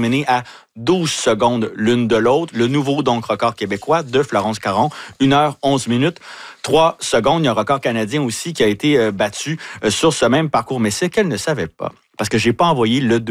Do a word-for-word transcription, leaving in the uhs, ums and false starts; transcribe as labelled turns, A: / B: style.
A: terminé à douze secondes l'une de l'autre. Le nouveau, donc, record québécois de Florence Caron, une heure onze minutes, trois secondes. Il y a un record canadien aussi qui a été euh, battu euh, sur ce même parcours. Mais c'est qu'elle ne savait pas, parce que j'ai pas envoyé le